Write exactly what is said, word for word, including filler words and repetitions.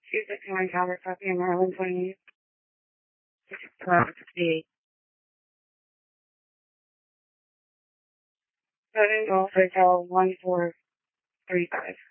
two sixty-one Calvert, copy, and Maryland twenty-eight. sixty-eight. Seven Golf Hotel one four three five.